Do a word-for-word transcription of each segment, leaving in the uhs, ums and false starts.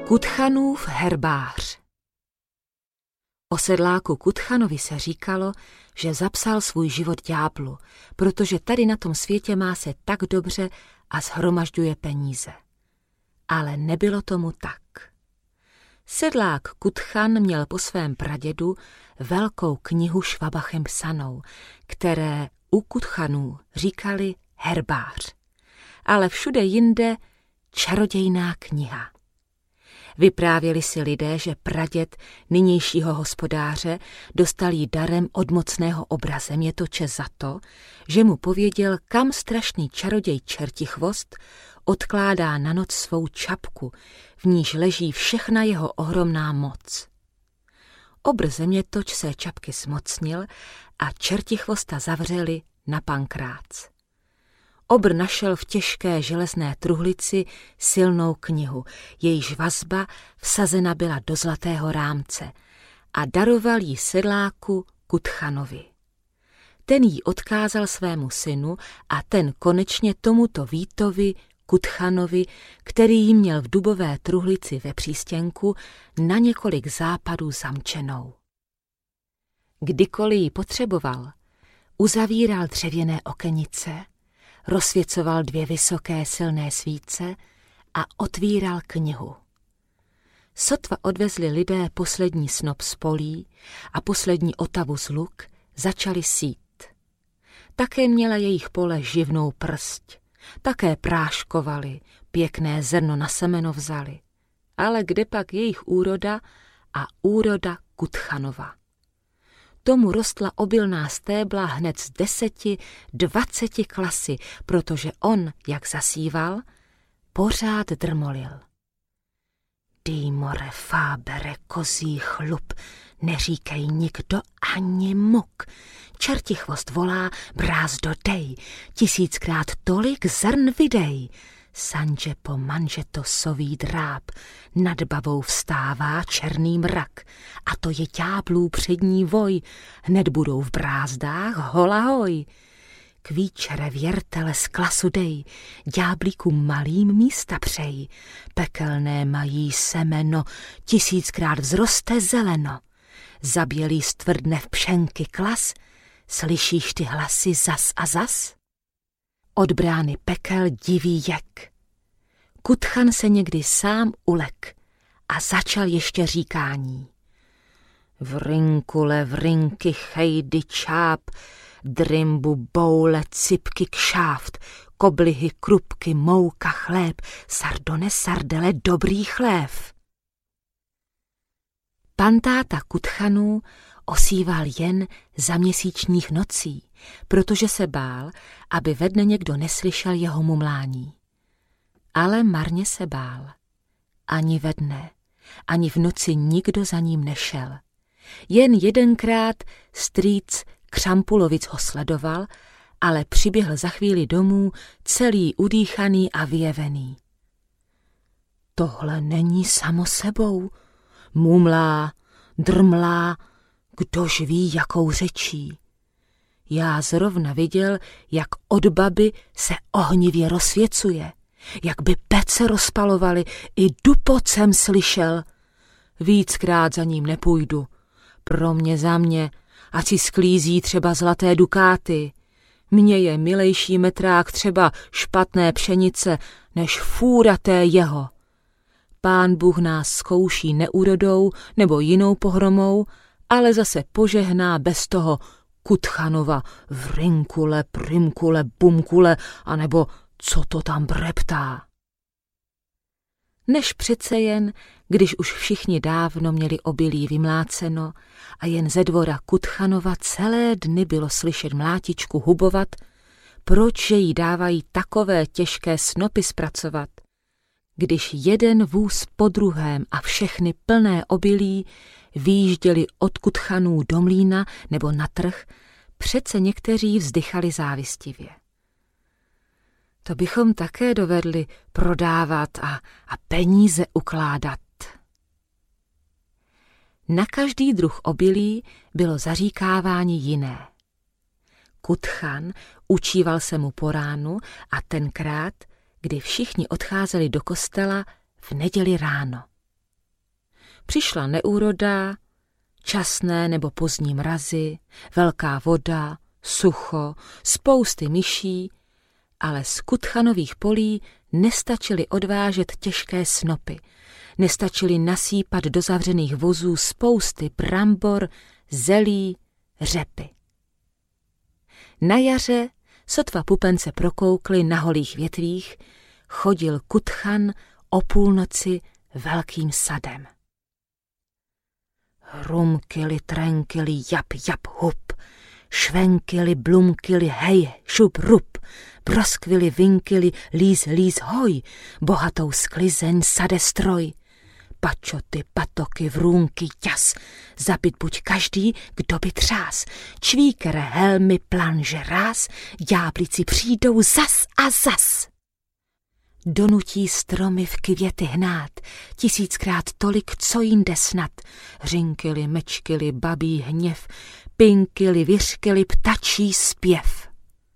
Kutchanův herbář. O sedláku Kutchanovi se říkalo, že zapsal svůj život ďáblu, protože tady na tom světě má se tak dobře a shromažďuje peníze. Ale nebylo tomu tak. Sedlák Kutchan měl po svém pradědu velkou knihu Švabachem psanou, které u Kutchanů říkali herbář, ale všude jinde čarodějná kniha. Vyprávěli si lidé, že praděd nynějšího hospodáře dostal jí darem od mocného obrazemětoče za to, že mu pověděl, kam strašný čaroděj Čertichvost odkládá na noc svou čapku, v níž leží všechna jeho ohromná moc. Obrazemětoč se čapky zmocnil a Čertichvosta zavřeli na pankrác. Obr našel v těžké železné truhlici silnou knihu, jejíž vazba vsazena byla do zlatého rámce a daroval jí sedláku Kutchanovi. Ten jí odkázal svému synu a ten konečně tomuto Vítovi Kutchanovi, který jí měl v dubové truhlici ve přístěnku na několik západů zamčenou. Kdykoliv ji potřeboval, uzavíral dřevěné okenice, rozsvěcoval dvě vysoké silné svíce a otvíral knihu. Sotva odvezli lidé poslední snop z polí a poslední otavu z luk, začali sít. Také měla jejich pole živnou prst, také práškovali, pěkné zrno na semeno vzali, ale kde pak jejich úroda a úroda Kutchanova. Tomu rostla obilná stébla hned z deseti, dvaceti klasy, protože on, jak zasíval, pořád drmolil. Dýmore, fábere, kozí chlup, neříkej nikdo ani muk. Čertichvost volá, brázdo dej, tisíckrát tolik zrn vydej. Sanže po manžeto sový dráp, nad bavou vstává černý mrak, a to je ďáblů přední voj, hned budou v brázdách holahoj. Kvíčere věrtele z klasu dej, ďáblíku malým místa přej, pekelné mají semeno, tisíckrát vzroste zeleno. Zabělý stvrdne v pšenky klas, slyšíš ty hlasy zas a zas? Od brány pekel diví jek. Kutchan se někdy sám ulek a začal ještě říkání. Vrinkule, vrinky, chejdy, čáp, drimbu, boule, cipky, kšáft, koblihy, krupky, mouka, chléb, sardone, sardele, dobrý chlév. Pan táta Kutchanů osíval jen za měsíčních nocí, protože se bál, aby ve dne někdo neslyšel jeho mumlání. Ale marně se bál. Ani ve dne, ani v noci nikdo za ním nešel. Jen jedenkrát strýc Křampulovic ho sledoval, ale přiběhl za chvíli domů celý udýchaný a vyjevený. Tohle není samo sebou, mumlá, drmlá, kdož ví, jakou řečí. Já zrovna viděl, jak od baby se ohnivě rozsvěcuje, jak by pece rozpalovaly, i dupot jsem slyšel. Víckrát za ním nepůjdu, pro mě za mě, ať si sklízí třeba zlaté dukáty. Mně je milejší metrák třeba špatné pšenice, než fůra té jeho. Pán Bůh nás zkouší neúrodou nebo jinou pohromou, ale zase požehná bez toho Kutchanova vrinkule, primkule, bumkule, anebo co to tam breptá. Než přece jen, když už všichni dávno měli obilí vymláceno a jen ze dvora Kutchanova celé dny bylo slyšet mlátičku hubovat, proč je jí dávají takové těžké snopy zpracovat, když jeden vůz po druhém a všechny plné obilí výjížděli od Kutchanů do mlýna nebo na trh, přece někteří vzdychali závistivě. To bychom také dovedli prodávat a, a peníze ukládat. Na každý druh obilí bylo zaříkávání jiné. Kutchan učíval se mu po ránu a tenkrát, kdy všichni odcházeli do kostela v neděli ráno. Přišla neúroda, časné nebo pozdní mrazy, velká voda, sucho, spousty myší, ale z Kutchanových polí nestačily odvážet těžké snopy, nestačily nasýpat do zavřených vozů spousty brambor, zelí, řepy. Na jaře, sotva pupence prokoukly na holých větvích, chodil Kutchan o půlnoci velkým sadem. Hrumkili, trenkili, jap, jap, hup, švenkili, blumkili, hej, šup, rup, broskvili, vinkili, líz, líz, hoj, bohatou sklizeň sade stroj. Pačoty, patoky, vrůnky, jas, zabit buď každý, kdo by třás, čvíkere, helmy, planže, ráz, ďáblici přijdou zas a zas. Donutí stromy v květy hnát, tisíckrát tolik, co jinde snad. Hřinkili, mečkili, babí hněv, pinkili, vyřkili, ptačí zpěv.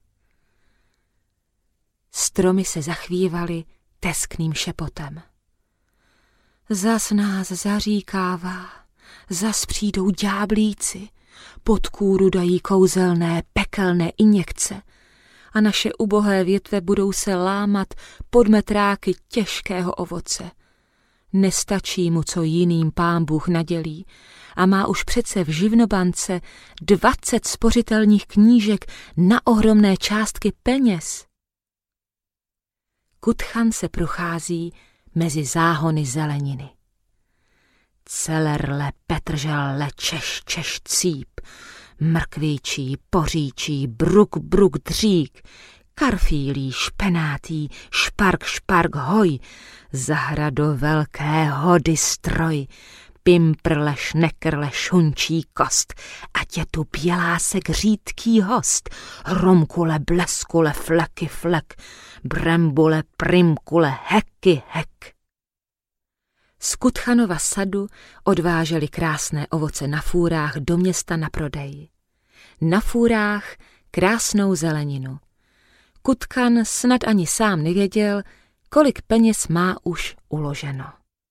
Stromy se zachvívaly teskným šepotem. Zas nás zaříkává, zas přijdou ďáblíci, pod kůru dají kouzelné, pekelné injekce a naše ubohé větve budou se lámat pod metráky těžkého ovoce. Nestačí mu, co jiným Pán Bůh nadělí, a má už přece v živnobance dvacet spořitelních knížek na ohromné částky peněz. Kutchan se prochází mezi záhony zeleniny. Celerle, petrželle, češ, češ, cíp, mrkvíčí, poříčí, bruk, bruk, dřík, karfílí, špenátí, špark, špark, hoj, zahrado velké hody stroj, pimprle, šnekrle, šunčí kost, ať je tu bělásek řídký host, hromkule, bleskule, fleky, flek, brembule, primkule, heky, hek. Z Kutchanova sadu odváželi krásné ovoce na fůrách do města na prodej. Na fůrách krásnou zeleninu. Kutchan snad ani sám nevěděl, kolik peněz má už uloženo.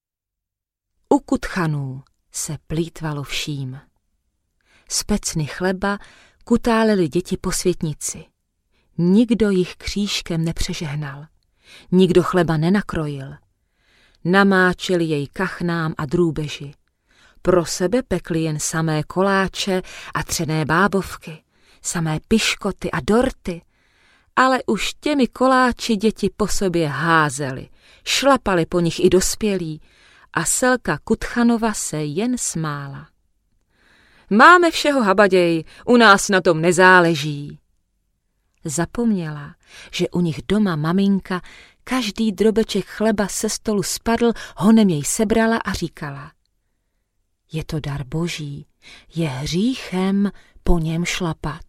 U Kutchanů se plýtvalo vším. Z pecny chleba kutáleli děti po světnici. Nikdo jich křížkem nepřežehnal. Nikdo chleba nenakrojil. Namáčeli jej kachnám a drůbeži. Pro sebe pekli jen samé koláče a třené bábovky, samé piškoty a dorty, ale už těmi koláči děti po sobě házeli, šlapali po nich i dospělí a Selka Kutchanova se jen smála. Máme všeho habaděj, u nás na tom nezáleží. Zapomněla, že u nich doma maminka každý drobeček chleba se stolu spadl, honem jej sebrala a říkala: je to dar boží, je hříchem po něm šlapat.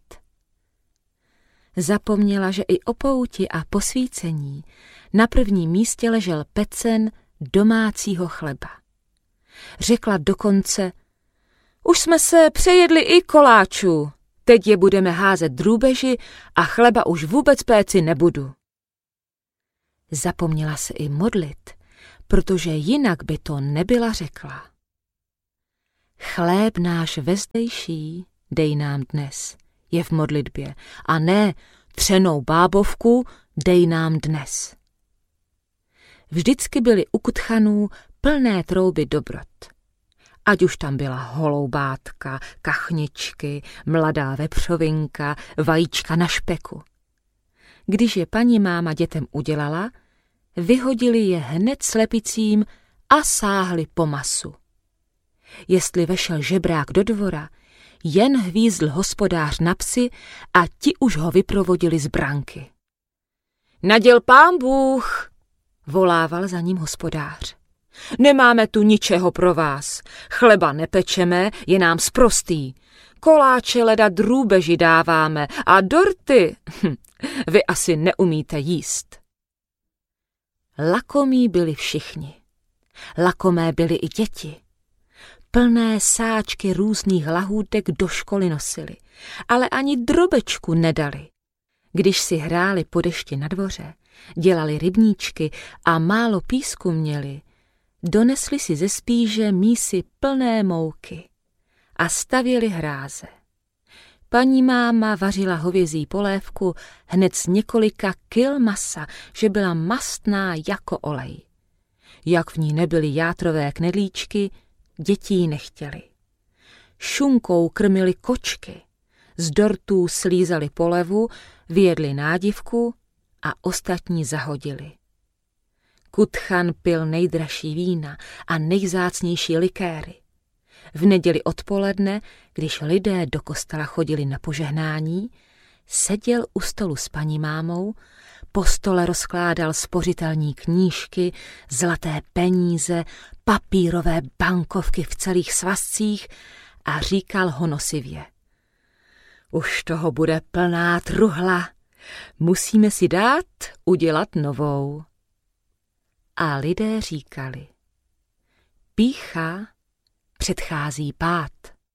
Zapomněla, že i o pouti a posvícení na prvním místě ležel pecen domácího chleba. Řekla dokonce: už jsme se přejedli i koláčů, teď je budeme házet drůbeži a chleba už vůbec péci nebudu. Zapomněla se i modlit, protože jinak by to nebyla řekla. Chléb náš vezdejší dej nám dnes, je v modlitbě, a ne třenou bábovku dej nám dnes. Vždycky byly u Kutchanů plné trouby dobrot. Ať už tam byla holoubátka, kachničky, mladá vepřovinka, vajíčka na špeku. Když je paní máma dětem udělala, vyhodili je hned slepicím a sáhli po masu. Jestli vešel žebrák do dvora, jen hvízdl hospodář na psy a ti už ho vyprovodili z branky. Naděl Pán Bůh, volával za ním hospodář. Nemáme tu ničeho pro vás, chleba nepečeme, je nám sprostý. Koláče leda drůbeži dáváme a dorty, hm, vy asi neumíte jíst. Lakomí byli všichni. Lakomé byly i děti. Plné sáčky různých lahůdek do školy nosili, ale ani drobečku nedali. Když si hráli po dešti na dvoře, dělali rybníčky a málo písku měli, Donesli si ze spíže mísy plné mouky a stavěli hráze. Paní máma vařila hovězí polévku hned z několika kil masa, že byla mastná jako olej. Jak v ní nebyly játrové knedlíčky, děti ji nechtěli. Šunkou krmili kočky, z dortů slízali polevu, vyjedli nádivku a ostatní zahodili. Kutchan pil nejdražší vína a nejvzácnější likéry. V neděli odpoledne, když lidé do kostela chodili na požehnání, seděl u stolu s paní mámou, po stole rozkládal spořitelní knížky, zlaté peníze, papírové bankovky v celých svazcích a říkal honosivě: Už toho bude plná truhla, musíme si dát udělat novou. A lidé říkali: Pýcha předchází pád.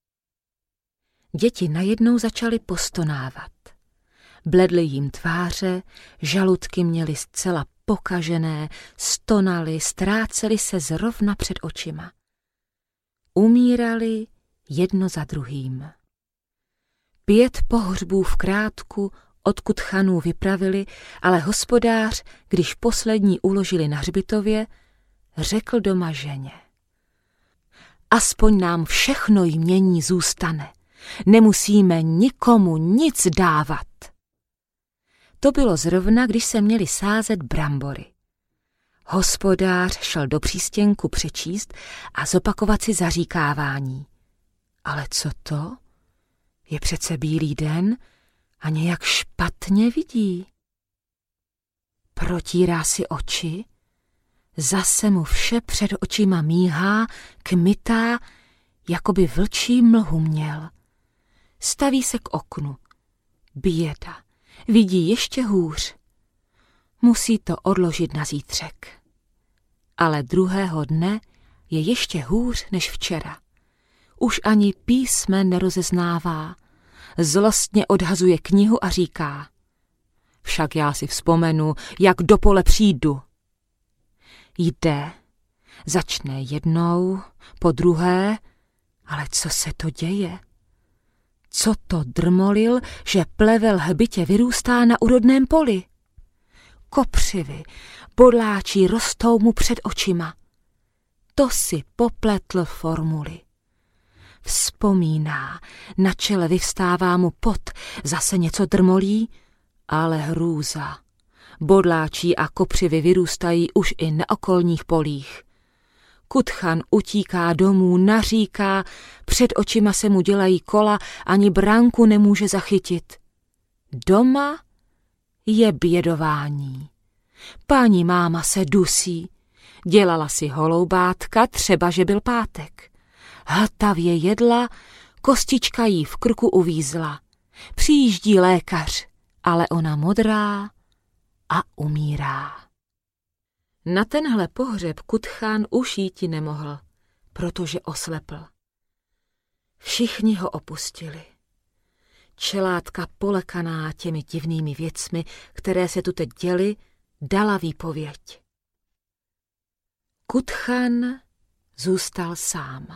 Děti najednou začaly postonávat. Bledly jim tváře, žaludky měly zcela pokažené, stonali, ztráceli se zrovna před očima. Umírali jedno za druhým. Pět pohřbů v Krátku od Kutchanů vypravili, ale hospodář, když poslední uložili na hřbitově, řekl doma ženě: Aspoň nám všechno jmění zůstane, nemusíme nikomu nic dávat. To bylo zrovna, když se měli sázet brambory. Hospodář šel do přístěnku přečíst a zopakovat si zaříkávání. Ale co to? Je přece bílý den a nějak špatně vidí. Protírá si oči, zase mu vše před očima míhá, kmitá, jako by vlčí mlhu měl. Staví se k oknu. Běda, vidí ještě hůř. Musí to odložit na zítřek. Ale druhého dne je ještě hůř než včera. Už ani písme nerozeznává. Zlostně odhazuje knihu a říká: Však já si vzpomenu, jak do pole přijdu. Jde, začne jednou, po druhé, ale co se to děje? Co to drmolil, že plevel hbitě vyrůstá na úrodném poli? Kopřivy, bodláčí rostou mu před očima. To si popletl formuli. Vzpomíná, na čele vyvstává mu pot, zase něco drmolí, ale hrůza. Bodláčí a kopřivy vyrůstají už i na okolních polích. Kutchan utíká domů, naříká, před očima se mu dělají kola, ani branku nemůže zachytit. Doma je bědování. Paní máma se dusí. Dělala si holoubátka, třeba že byl pátek. Hltavě jedla, kostička jí v krku uvízla. Přijíždí lékař, ale ona modrá a umírá. Na tenhle pohřeb Kutchan už jíti nemohl, protože oslepl. Všichni ho opustili. Čelátka polekaná těmi divnými věcmi, které se tu teď děly, dala výpověď. Kutchan zůstal sám.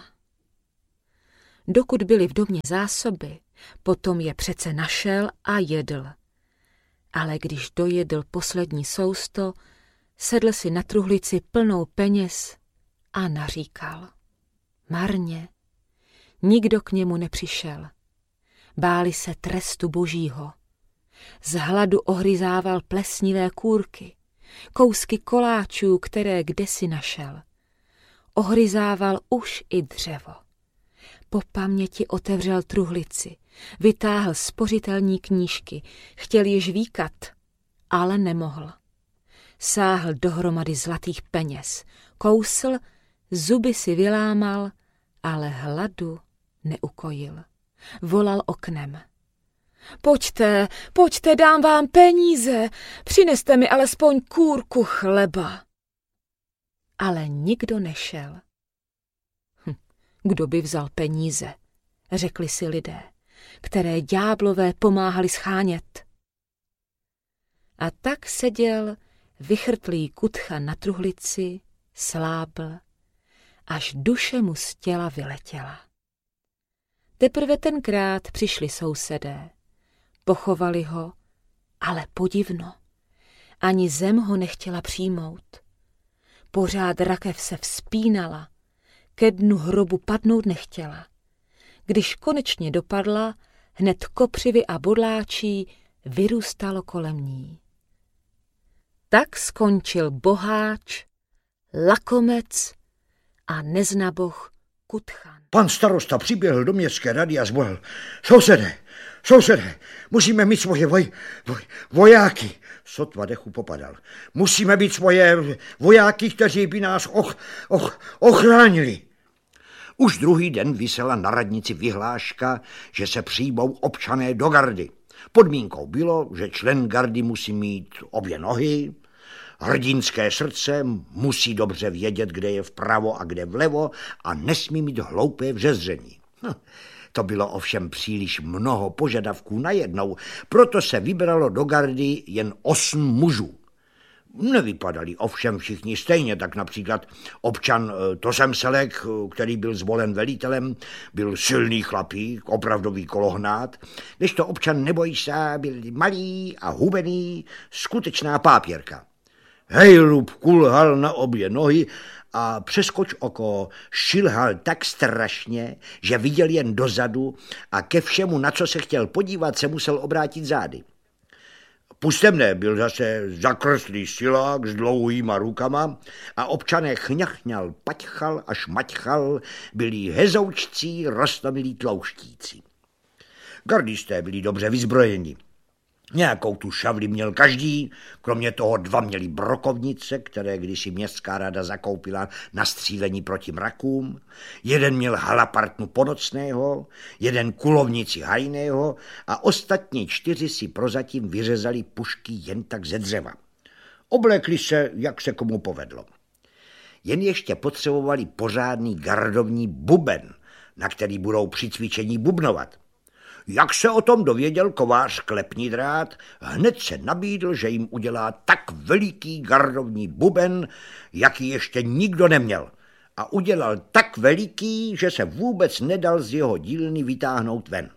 Dokud byly v domě zásoby, potom je přece našel a jedl. Ale když dojedl poslední sousto, sedl si na truhlici plnou peněz a naříkal. Marně. Nikdo k němu nepřišel. Báli se trestu božího. Z hladu ohryzával plesnivé kůrky, kousky koláčů, které kdesi našel. Ohryzával už i dřevo. Po paměti otevřel truhlici, vytáhl spořitelní knížky, chtěl je žvíkat, ale nemohl. Sáhl dohromady zlatých peněz, kousl, zuby si vylámal, ale hladu neukojil. Volal oknem. Pojďte, pojďte, dám vám peníze, přineste mi alespoň kůrku chleba. Ale nikdo nešel. Hm, kdo by vzal peníze, řekli si lidé, které ďáblové pomáhali schánět. A tak seděl vychrtlý Kutchan na truhlici, slábl až duše mu z těla vyletěla. Teprve tenkrát přišli sousedé. Pochovali ho, ale podivno. Ani zem ho nechtěla přijmout. Pořád rakev se vzpínala, ke dnu hrobu padnout nechtěla. Když konečně dopadla, hned kopřivy a bodláčí vyrůstalo kolem ní. Tak skončil boháč, lakomec a neznaboch Kutchan. Pan starosta přiběhl do městské rady a zvolal: Sousedé, sousedé, musíme mít svoje voj, voj, vojáky. Sotva dechu popadal. Musíme být svoje vojáky, kteří by nás och, och, ochránili. Už druhý den visela na radnici vyhláška, že se přijmou občané do gardy. Podmínkou bylo, že člen gardy musí mít obě nohy, hrdinské srdce, musí dobře vědět, kde je vpravo a kde vlevo a nesmí mít hloupé vřezření. Hm. To bylo ovšem příliš mnoho požadavků najednou, proto se vybralo do gardy jen osm mužů. Nevypadali ovšem všichni stejně, tak například občan Tosemselek, který byl zvolen velitelem, byl silný chlapík, opravdový kolohnát, kdežto občan Nebojsa byl malý a hubený, skutečná pápěrka. Hejlup kulhal na obě nohy a přeskoč oko šilhal tak strašně, že viděl jen dozadu a ke všemu, na co se chtěl podívat, se musel obrátit zády. Pustemné byl zase zakrslý silák s dlouhýma rukama a občané chňachňal, paťchal a šmaťchal, byli hezoučcí, roztomilí tlouštíci. Gardisté byli dobře vyzbrojeni. Nějakou tu šavli měl každý, kromě toho dva měli brokovnice, které kdysi městská rada zakoupila na střílení proti mrakům. Jeden měl halapartnu ponocného, jeden kulovnici hajného a ostatní čtyři si prozatím vyřezali pušky jen tak ze dřeva. Oblékli se, jak se komu povedlo. Jen ještě potřebovali pořádný gardovní buben, na který budou při cvičení bubnovat. Jak se o tom dověděl kovář Klepní drát, hned se nabídl, že jim udělá tak veliký gardovní buben, jaký ještě nikdo neměl. A udělal tak veliký, že se vůbec nedal z jeho dílny vytáhnout ven.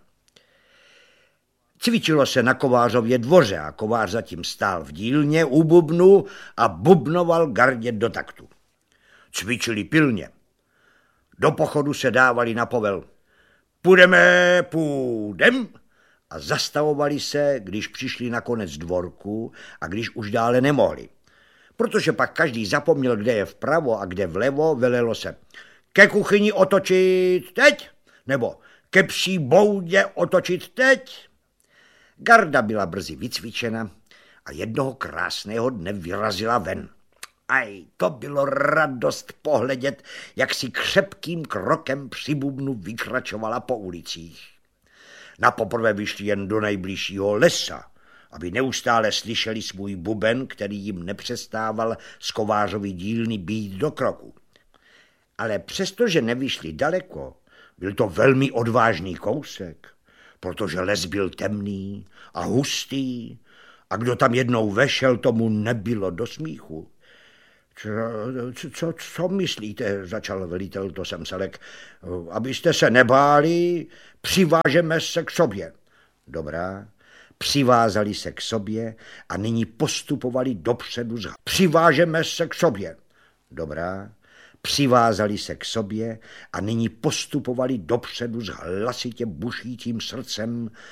Cvičilo se na kovářově dvoře a kovář zatím stál v dílně u bubnu a bubnoval gardě do taktu. Cvičili pilně. Do pochodu se dávali na povel: Půjdeme, půjdem, a zastavovali se, když přišli na konec dvorku a když už dále nemohli. Protože pak každý zapomněl, kde je vpravo a kde vlevo, velelo se: ke kuchyni otočit teď, nebo ke pší boudě otočit teď. Garda byla brzy vycvičena a jednoho krásného dne vyrazila ven. Aj, to bylo radost pohledět, jak si křepkým krokem při bubnu vykračovala po ulicích. Napoprvé vyšli jen do nejbližšího lesa, aby neustále slyšeli svůj buben, který jim nepřestával z kovářovy dílny být do kroku. Ale přestože nevyšli daleko, byl to velmi odvážný kousek, protože les byl temný a hustý a kdo tam jednou vešel, tomu nebylo do smíchu. Co, co, co myslíte, začal velitel Tosemselek, abyste se nebáli, přivážeme se k sobě. Dobrá, přivázali se k sobě a nyní postupovali dopředu. Přivážeme se k sobě. Dobrá, přivázali se k sobě a nyní postupovali dopředu s hlasitě bušícím srdcem